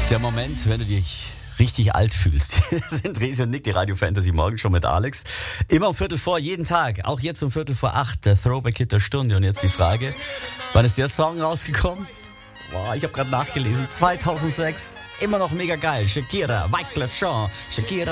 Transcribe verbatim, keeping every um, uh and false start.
Der Moment, wenn du dich richtig alt fühlst. Das sind Resi und Nick, die Radio Fantasy Morgen schon mit Alex. Immer um Viertel vor, jeden Tag. Auch jetzt um Viertel vor acht, der Throwback-Hit der Stunde. Und jetzt die Frage, wann ist der Song rausgekommen? Boah, ich habe gerade nachgelesen. zweitausendsechs. Immer noch mega geil. Shakira, Wyclef Jean, Shakira.